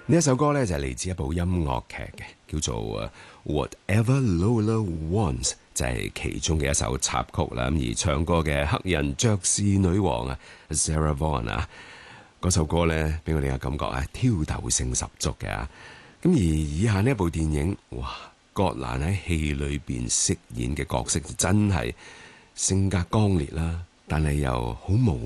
呢一首歌呢，就係嚟自一部音樂劇嘅，叫做Whatever Lola Wants，就係其中嘅一首插曲啦。咁而唱歌嘅黑人爵士女王啊 Sarah Vaughan 啊，嗰首歌呢，俾我哋嘅感覺係挑逗性十足嘅。咁而以下呢一部電影，哇，葛蘭喺戲裏邊飾演嘅角色真係性格剛烈啦，但係又好無